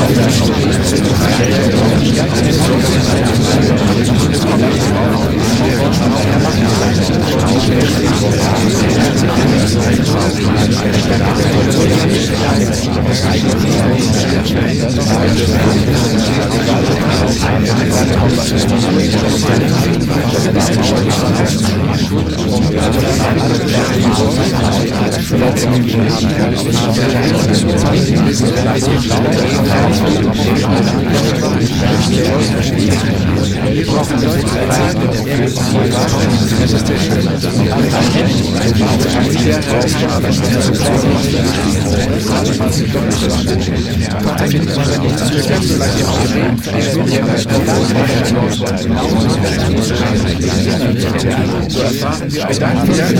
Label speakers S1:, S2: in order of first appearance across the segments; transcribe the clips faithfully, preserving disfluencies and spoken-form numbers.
S1: Wir brauchen Leute der Zeit mit der Ehrlichkeit. Das ist der Schöne. So erfahren wir auch dank der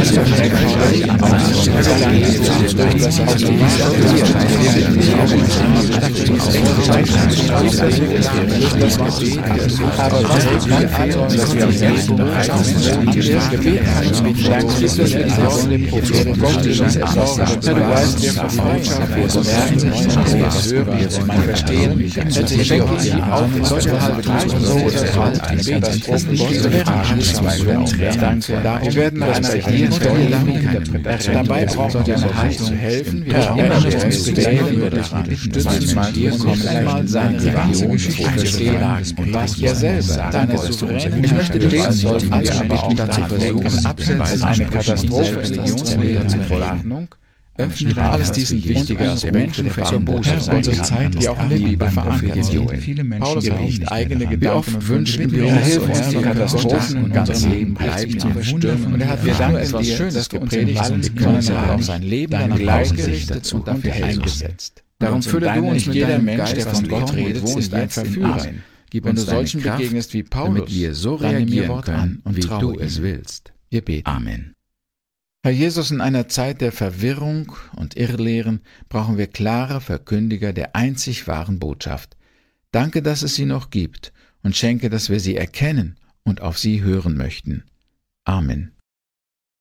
S1: aber was wir an, dass wir am ersten Bereich das Gebet haben, mit Dank ist das mit Sorgen, Prophet Gottes und Sorgen. Du weißt, wir Freundschaft, wir merken, wir hören, wir wollen verstehen. Bitte schenke sie auf, in solcher halben so oder so ein Katastrophen, diese wären Danke. Wir werden nach einer hier Stelle lang dabei brauchen wir eine Haltung zu helfen. Wir brauchen uns zu lehren, wir stützen mal hier kommen einmal seine Religion zu verstehen und was er selbst sagt. Deine souveräne ich möchte beten, sollten wir aber auch dazu versuchen, abseits eine Katastrophe zur Verordnung, öffnet alles diesen wichtigen Menschen zur Botschaft unserer Zeit, die auch in der Bibel verankert sind. Paulus hat eigene Gedanken und wünschen wir Hilfe uns, die Katastrophen in unserem Leben bleiben zu verstimmen. Und er hat wir danken etwas Schönes gepredigt, sondern er hat auch sein Leben danach ausgerichtet und dafür eingesetzt. Darum fülle du uns mit jeder Mensch, der von Gott redet, ist ein Verführer. Gib uns solchen begegnest wie Paulus, damit wir so reagieren können, wie du es willst. Wir beten. Amen. Herr Jesus, in einer Zeit der Verwirrung und Irrlehren brauchen wir klare Verkündiger der einzig wahren Botschaft. Danke, dass es sie noch gibt und schenke, dass wir sie erkennen und auf sie hören möchten. Amen.